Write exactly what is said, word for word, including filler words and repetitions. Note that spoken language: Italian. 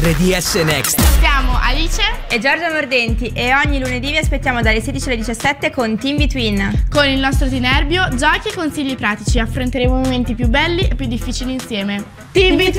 R D S Next. Siamo Alice e Giorgia Mordenti e ogni lunedì vi aspettiamo dalle sedici alle diciassette con Team Between. Con il nostro Tinerbio, giochi e consigli pratici affronteremo i momenti più belli e più difficili insieme. Team Between!